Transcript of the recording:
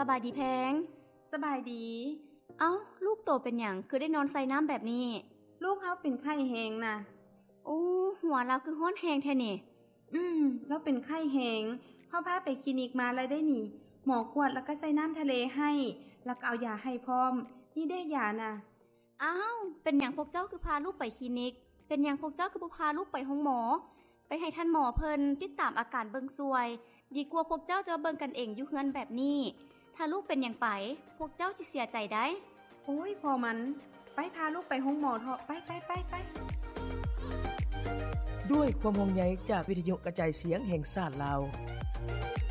บายดีแพงสบายดีเอ้าลูกโตเป็นหยังคือได้นอนใส่น้ำแบบนี้ลูกเฮาเป็นไข้แฮงน่ะโอ้หัวเราคือฮ้อนแฮงแท้นี่แล้วเป็นไข้แฮงพ่อพาไปคลินิกมาแล้วได้นี่หมอกวดแล้วก็ใส่น้ำทะเลให้แล้วก็เอายาให้พร้อมนี่ได้ยาน่ะอ้าวเป็นหยังพวกเจ้าคือพาลูกไปคลินิกเป็นหยังพวกเจ้าคือบ่พาลูกไปห้องหมอไปให้ท่านหมอเพิ่นติดตามอาการเบิ่งซวยดีกว่าพวกเจ้าจะเบิ่งกันเองอยู่เฮือนแบบนี้ถ้าลูกเป็นหยังไปพวกเจ้าสิเสียใจได้โอ้ยพอมันไปพาลูกไปห้องหมอเถอะไปด้วยความห่วงใยจากวิทยุกระจายเสียงแห่งชาติลาว